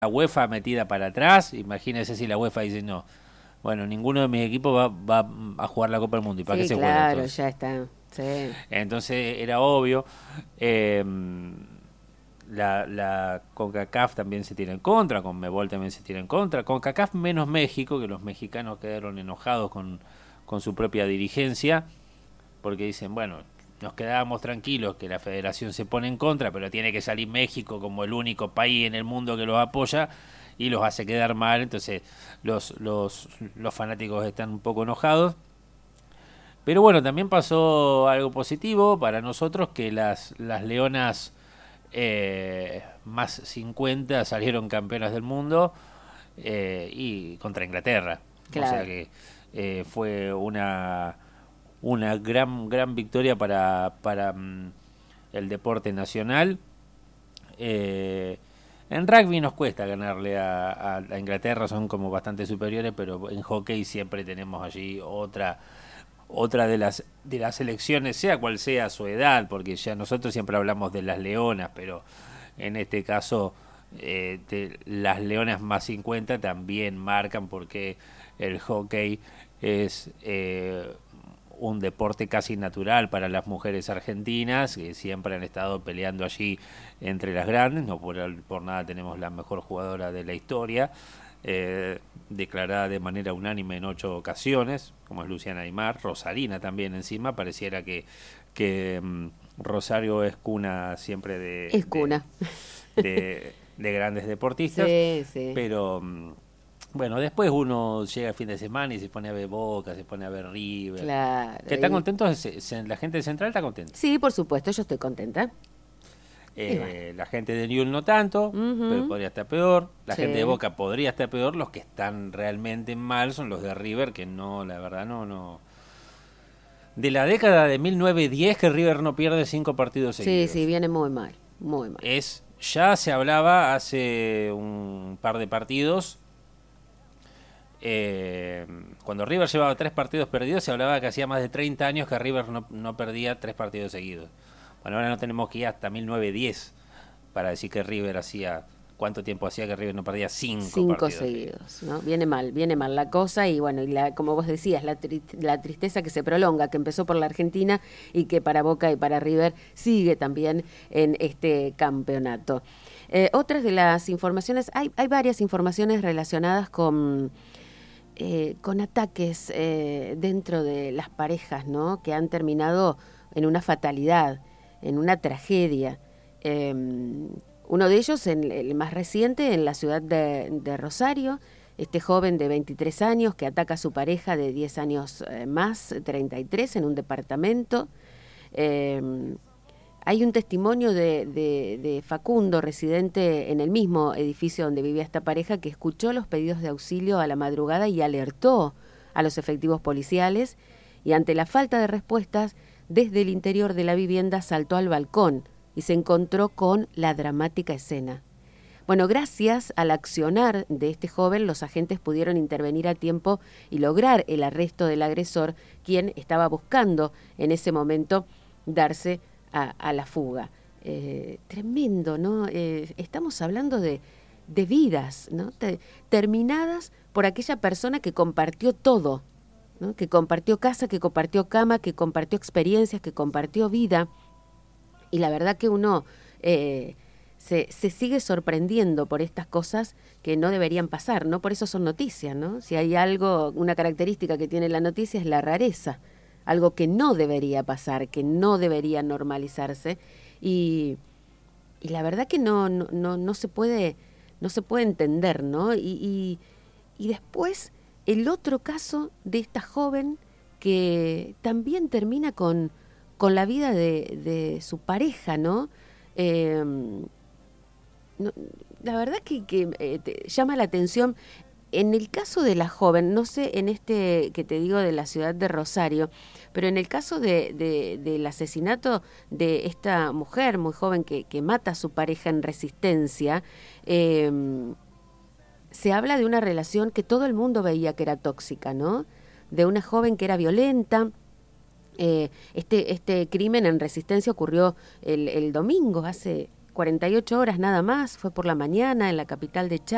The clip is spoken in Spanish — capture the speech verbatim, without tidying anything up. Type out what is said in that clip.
la UEFA metida para atrás. Imagínese si la UEFA dice no. Bueno, ninguno de mis equipos va, va a jugar la Copa del Mundo. ¿Y para qué Sí, se juega claro, entonces? ya está. Sí. Entonces era obvio. Eh, la, la CONCACAF también se tira en contra, CONMEBOL también se tira en contra. CONCACAF menos México, que los mexicanos quedaron enojados con, con su propia dirigencia, porque dicen, bueno, nos quedábamos tranquilos que la federación se pone en contra, pero tiene que salir México como el único país en el mundo que los apoya y los hace quedar mal. Entonces los, los, los fanáticos están un poco enojados. Pero bueno, también pasó algo positivo para nosotros, que las, las Leonas eh, más cincuenta salieron campeonas del mundo eh, y contra Inglaterra. O sea Claro. que eh, fue una, una gran, gran victoria para, para mm, el deporte nacional. Eh, en rugby nos cuesta ganarle a, a, a Inglaterra, son como bastante superiores, pero en hockey siempre tenemos allí otra otra de las de las selecciones, sea cual sea su edad, porque ya nosotros siempre hablamos de las leonas, pero en este caso eh, de las leonas más cincuenta también marcan, porque el hockey es eh, un deporte casi natural para las mujeres argentinas, que siempre han estado peleando allí entre las grandes. No por, por nada tenemos la mejor jugadora de la historia, eh, declarada de manera unánime en ocho ocasiones, como es Luciana Aymar. Rosarina también encima, pareciera que, que um, Rosario es cuna siempre de, Es de, cuna. de, de grandes deportistas, Sí, sí. pero um, bueno, después uno llega el fin de semana y se pone a ver Boca, se pone a ver River. ¿Que Claro. están Y... contentos? La gente de Central está contenta. Sí, por supuesto, yo estoy contenta. Y bueno. Eh, la gente de Newell no tanto, pero Ujú. podría estar peor. La gente de Sí. Boca podría estar peor. Los que están realmente mal son los de River, que no, la verdad, no, no. De la década de mil novecientos diez que River no pierde cinco partidos Sí, sí, seguidos. viene muy mal. Muy mal. Es, ya se hablaba hace un par de partidos. Eh, cuando River llevaba tres partidos perdidos, se hablaba que hacía más de treinta años que River no, no perdía tres partidos seguidos. Bueno, ahora no tenemos que ir hasta mil novecientos diez para decir que River hacía... ¿Cuánto tiempo hacía que River no perdía cinco Cinco partidos seguidos? seguidos, ¿no? Viene mal, viene mal la cosa y bueno, y la, como vos decías, la, tri la tristeza que se prolonga, que empezó por la Argentina y que para Boca y para River sigue también en este campeonato. Eh, otras de las informaciones, hay, hay varias informaciones relacionadas con... Eh, con ataques eh, dentro de las parejas, ¿no? Que han terminado en una fatalidad, en una tragedia. Eh, uno de ellos, en el más reciente, en la ciudad de, de Rosario, este joven de veintitrés años que ataca a su pareja de diez años eh, más, treinta y tres, en un departamento. Eh, Hay un testimonio de, de, de Facundo, residente en el mismo edificio donde vivía esta pareja, que escuchó los pedidos de auxilio a la madrugada y alertó a los efectivos policiales, y ante la falta de respuestas, desde el interior de la vivienda saltó al balcón y se encontró con la dramática escena. Bueno, gracias al accionar de este joven, los agentes pudieron intervenir a tiempo y lograr el arresto del agresor, quien estaba buscando en ese momento darse A, a la fuga. Eh, tremendo, ¿no? Eh, estamos hablando de, de vidas, ¿no? Te, terminadas por aquella persona que compartió todo, ¿no? Que compartió casa, que compartió cama, que compartió experiencias, que compartió vida. Y la verdad que uno eh, se, se sigue sorprendiendo por estas cosas que no deberían pasar, ¿no? Por eso son noticias, ¿no? Si hay algo, una característica que tiene la noticia es la rareza. Algo que no debería pasar, que no debería normalizarse, y, y la verdad que no, no, no, no se puede, no se puede entender, ¿no? Y, y, y después el otro caso de esta joven que también termina con, con la vida de, de su pareja, ¿no? Eh, no la verdad que, que eh, te llama la atención. En el caso de la joven, no sé en este que te digo de la ciudad de Rosario, pero en el caso de, de, del asesinato de esta mujer muy joven que, que mata a su pareja en Resistencia, eh, se habla de una relación que todo el mundo veía que era tóxica, ¿no? De una joven que era violenta. Eh, este, este crimen en Resistencia ocurrió el, el domingo, hace cuarenta y ocho horas nada más, fue por la mañana en la capital de Chile.